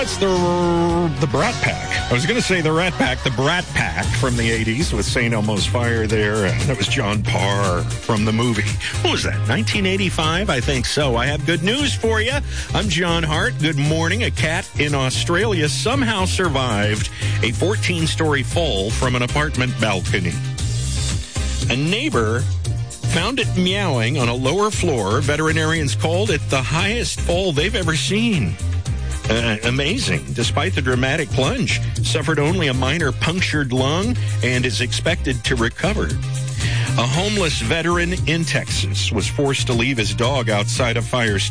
it's the Brat Pack. I was going to say the Rat Pack, the Brat Pack from the 80s with St. Elmo's Fire there. And that was John Parr from the movie. What was that, 1985? I think so. I have good news for you. I'm John Hart. Good morning. A cat in Australia somehow survived a 14-story fall from an apartment balcony. A neighbor found it meowing on a lower floor. Veterinarians called it the highest fall they've ever seen. Amazing. Despite the dramatic plunge, suffered only a minor punctured lung and is expected to recover. A homeless veteran in Texas was forced to leave his dog outside a fire station